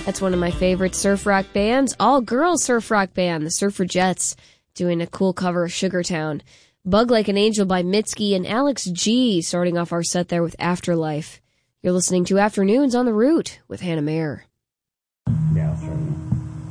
That's one of my favorite surf rock bands, all-girl surf rock band, the Surfragettes, doing a cool cover of Sugartown. Bug Like an Angel by Mitski and Alex G starting off our set there with Afterlife. You're listening to Afternoons on the Route with Hannah Mayer.